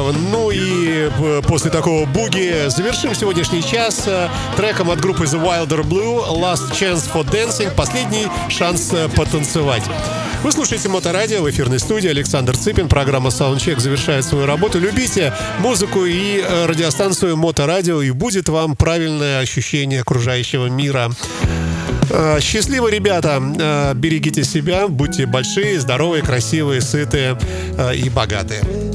Ну и после такого буги завершим сегодняшний час треком от группы The Wilder Blue «Last Chance for Dancing», последний шанс потанцевать. Вы слушаете Моторадио, в эфирной студии Александр Цыпин. Программа Soundcheck завершает свою работу. Любите музыку и радиостанцию Моторадио, и будет вам правильное ощущение окружающего мира. Счастливо, ребята! Берегите себя, будьте большие, здоровые, красивые, сытые и богатые.